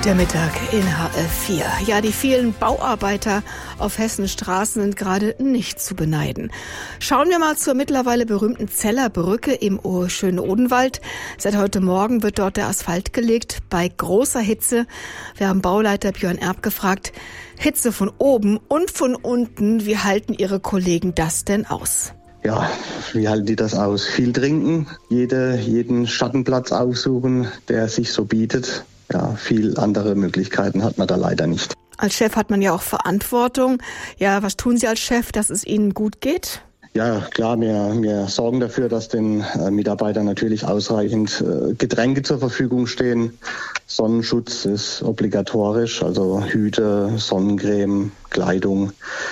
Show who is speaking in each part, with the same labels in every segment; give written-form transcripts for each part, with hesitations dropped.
Speaker 1: Der Mittag in HR4. Ja, die vielen Bauarbeiter auf Hessens Straßen sind gerade nicht zu beneiden. Schauen wir mal zur mittlerweile berühmten Zeller Brücke im schönen Odenwald. Seit heute Morgen wird dort der Asphalt gelegt, bei großer Hitze. Wir haben Bauleiter Björn Erb gefragt, Hitze von oben und von unten, wie halten Ihre Kollegen das denn aus?
Speaker 2: Ja, wie halten die das aus? Viel trinken, jeden Schattenplatz aufsuchen, der sich so bietet. Ja, viel andere Möglichkeiten hat man da leider nicht.
Speaker 1: Als Chef hat man ja auch Verantwortung. Ja, was tun Sie als Chef, dass es Ihnen gut geht?
Speaker 2: Ja, klar, wir sorgen dafür, dass den Mitarbeitern natürlich ausreichend Getränke zur Verfügung stehen. Sonnenschutz ist obligatorisch, also Hüte, Sonnencreme, Kleidung.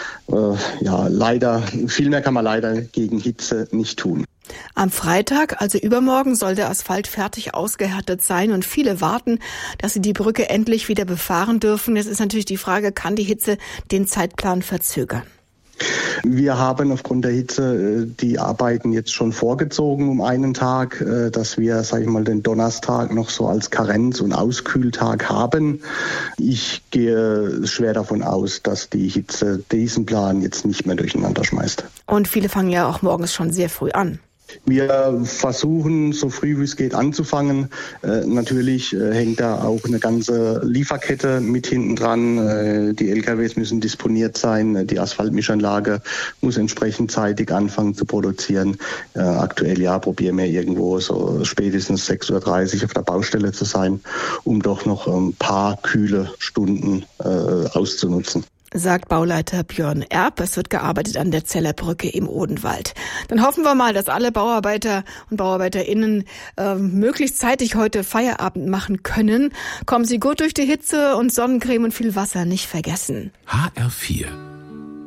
Speaker 2: Leider, viel mehr kann man leider gegen Hitze nicht tun.
Speaker 1: Am Freitag, also übermorgen, soll der Asphalt fertig ausgehärtet sein und viele warten, dass sie die Brücke endlich wieder befahren dürfen. Jetzt ist natürlich die Frage, kann die Hitze den Zeitplan verzögern?
Speaker 2: Wir haben aufgrund der Hitze die Arbeiten jetzt schon vorgezogen um einen Tag, dass wir, den Donnerstag noch so als Karenz- und Auskühltag haben. Ich gehe schwer davon aus, dass die Hitze diesen Plan jetzt nicht mehr durcheinander schmeißt.
Speaker 1: Und viele fangen ja auch morgens schon sehr früh an.
Speaker 2: Wir versuchen, so früh wie es geht, anzufangen. Natürlich hängt da auch eine ganze Lieferkette mit hinten dran. Die LKWs müssen disponiert sein. Die Asphaltmischanlage muss entsprechend zeitig anfangen zu produzieren. Aktuell probieren wir irgendwo so spätestens 6:30 Uhr auf der Baustelle zu sein, um doch noch ein paar kühle Stunden auszunutzen.
Speaker 1: Sagt Bauleiter Björn Erb. Es wird gearbeitet an der Zeller Brücke im Odenwald. Dann hoffen wir mal, dass alle Bauarbeiter und BauarbeiterInnen möglichst zeitig heute Feierabend machen können. Kommen Sie gut durch die Hitze und Sonnencreme und viel Wasser nicht vergessen.
Speaker 3: HR4